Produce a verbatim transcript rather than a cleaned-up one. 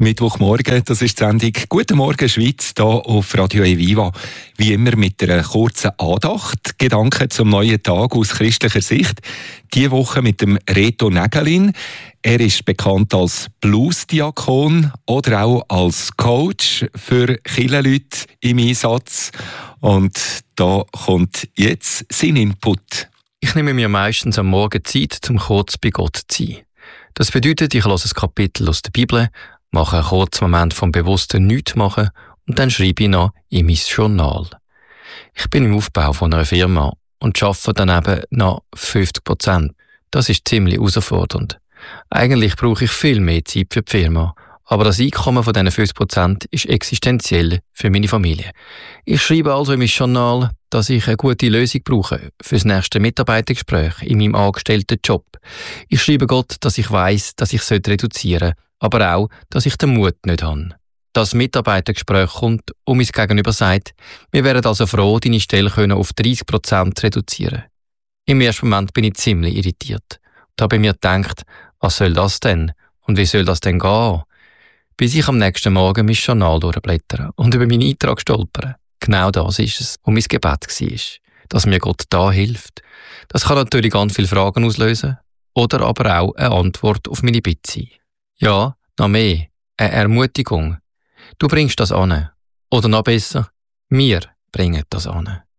Mittwochmorgen, das ist die Sendung «Guten Morgen Schweiz» hier auf Radio Eviva. Wie immer mit einer kurzen Andacht, Gedanken zum neuen Tag aus christlicher Sicht. Diese Woche mit dem Reto Nägelin. Er ist bekannt als Bluesdiakon oder auch als Coach für Kirchenleute im Einsatz. Und da kommt jetzt sein Input. Ich nehme mir meistens am Morgen Zeit, um kurz bei Gott zu sein. Das bedeutet, ich lese ein Kapitel aus der Bibel, mache einen kurzen Moment vom bewussten Nichtmachen und dann schreibe ich noch in mein Journal. Ich bin im Aufbau von einer Firma und arbeite daneben noch fünfzig Prozent. Das ist ziemlich herausfordernd. Eigentlich brauche ich viel mehr Zeit für die Firma, aber das Einkommen von diesen fünfzig Prozent ist existenziell für meine Familie. Ich schreibe also in mein Journal, dass ich eine gute Lösung brauche für das nächste Mitarbeitergespräch in meinem angestellten Job. Ich schreibe Gott, dass ich weiss, dass ich reduzieren sollte, aber auch, dass ich den Mut nicht habe. Das Mitarbeitergespräch kommt und mein Gegenüber sagt, wir wären also froh, deine Stelle auf dreißig Prozent reduzieren. Im ersten Moment bin ich ziemlich irritiert. Da habe ich mir gedacht, was soll das denn? Und wie soll das denn gehen? Bis ich am nächsten Morgen mein Journal durchblättere und über meinen Eintrag stolpere. Genau das ist es, was mein Gebet war, dass mir Gott da hilft. Das kann natürlich ganz viele Fragen auslösen oder aber auch eine Antwort auf meine Bitte sein. Ja, noch mehr, eine Ermutigung. Du bringst das an. Oder noch besser, wir bringen das an.